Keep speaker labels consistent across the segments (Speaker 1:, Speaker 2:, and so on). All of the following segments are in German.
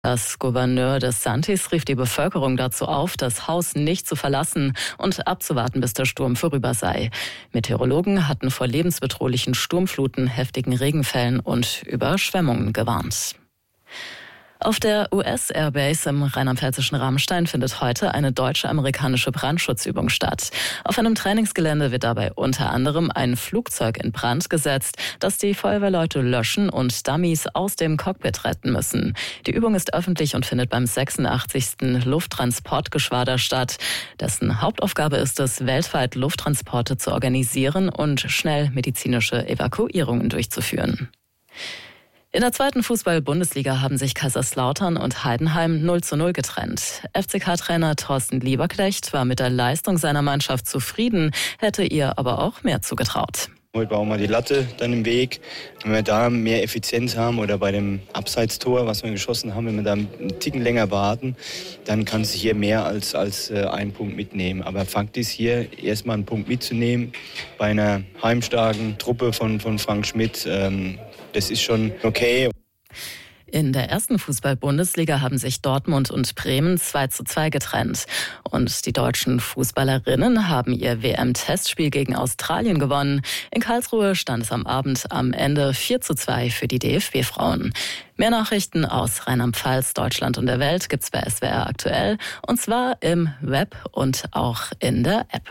Speaker 1: Das Gouverneur DeSantis rief die Bevölkerung dazu auf, das Haus nicht zu verlassen und abzuwarten, bis der Sturm vorüber sei. Meteorologen hatten vor lebensbedrohlichen Sturmfluten, heftigen Regenfällen und Überschwemmungen gewarnt. Auf der US-Airbase im rheinland-pfälzischen Ramstein findet heute eine deutsche-amerikanische Brandschutzübung statt. Auf einem Trainingsgelände wird dabei unter anderem ein Flugzeug in Brand gesetzt, das die Feuerwehrleute löschen und Dummies aus dem Cockpit retten müssen. Die Übung ist öffentlich und findet beim 86. Lufttransportgeschwader statt. Dessen Hauptaufgabe ist es, weltweit Lufttransporte zu organisieren und schnell medizinische Evakuierungen durchzuführen. In der zweiten Fußball-Bundesliga haben sich Kaiserslautern und Heidenheim 0:0 getrennt. FCK-Trainer Thorsten Lieberknecht war mit der Leistung seiner Mannschaft zufrieden, hätte ihr aber auch mehr zugetraut.
Speaker 2: Heute bauen wir die Latte dann im Weg. Wenn wir da mehr Effizienz haben oder bei dem Abseitstor, was wir geschossen haben, wenn wir da einen Ticken länger warten, dann kann es hier mehr als einen Punkt mitnehmen. Aber Fakt ist hier, erstmal einen Punkt mitzunehmen bei einer heimstarken Truppe von Frank Schmidt, das ist schon okay.
Speaker 1: In der ersten Fußball-Bundesliga haben sich Dortmund und Bremen 2:2 getrennt. Und die deutschen Fußballerinnen haben ihr WM-Testspiel gegen Australien gewonnen. In Karlsruhe stand es am Abend am Ende 4:2 für die DFB-Frauen. Mehr Nachrichten aus Rheinland-Pfalz, Deutschland und der Welt gibt's bei SWR aktuell. Und zwar im Web und auch in der App.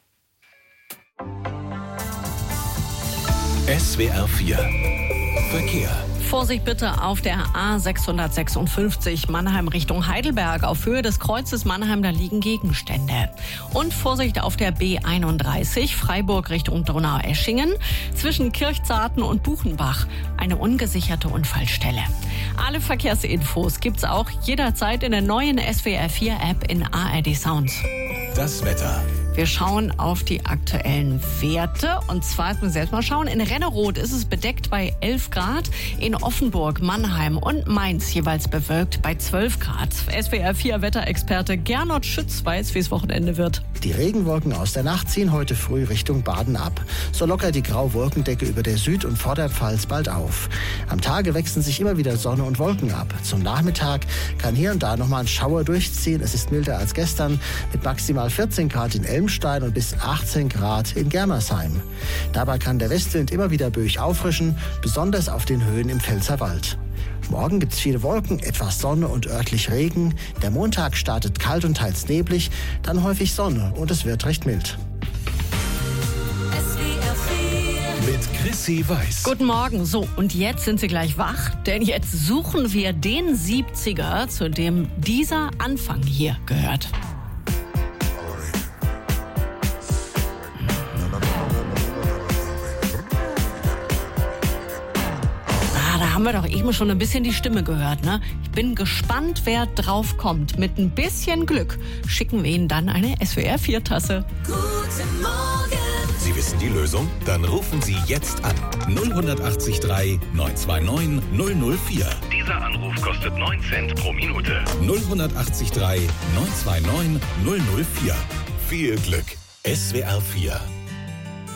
Speaker 3: SWR 4 Verkehr.
Speaker 4: Vorsicht bitte auf der A656 Mannheim Richtung Heidelberg. Auf Höhe des Kreuzes Mannheim, da liegen Gegenstände. Und Vorsicht auf der B31 Freiburg Richtung Donaueschingen. Zwischen Kirchzarten und Buchenbach eine ungesicherte Unfallstelle. Alle Verkehrsinfos gibt's auch jederzeit in der neuen SWR 4 App in ARD Sounds.
Speaker 3: Das Wetter.
Speaker 4: Wir schauen auf die aktuellen Werte. Und zwar, jetzt müssen wir selbst mal schauen, in Renneroth ist es bedeckt bei 11 Grad. In Offenburg, Mannheim und Mainz jeweils bewölkt bei 12 Grad. SWR 4 Wetterexperte Gernot Schütz weiß, wie es Wochenende wird.
Speaker 5: Die Regenwolken aus der Nacht ziehen heute früh Richtung Baden ab. So lockert die graue Wolkendecke über der Süd- und Vorderpfalz bald auf. Am Tage wechseln sich immer wieder Sonne und Wolken ab. Zum Nachmittag kann hier und da nochmal ein Schauer durchziehen. Es ist milder als gestern mit maximal 14 Grad in Elmstein und bis 18 Grad in Germersheim. Dabei kann der Westwind immer wieder böig auffrischen, besonders auf den Höhen im Pfälzerwald. Morgen gibt es viele Wolken, etwas Sonne und örtlich Regen. Der Montag startet kalt und teils neblig, dann häufig Sonne und es wird recht mild.
Speaker 3: Mit Chrissy Weiß.
Speaker 4: Guten Morgen. So, und jetzt sind Sie gleich wach, denn jetzt suchen wir den 70er, zu dem dieser Anfang hier gehört. Da haben wir doch eben schon ein bisschen die Stimme gehört, ne? Ich bin gespannt, wer drauf kommt. Mit ein bisschen Glück schicken wir Ihnen dann eine SWR 4-Tasse.
Speaker 6: Guten Morgen!
Speaker 3: Sie wissen die Lösung? Dann rufen Sie jetzt an. 0183 929 004.
Speaker 7: Dieser Anruf kostet 9 Cent pro Minute.
Speaker 3: 0183 929 004. Viel Glück. SWR 4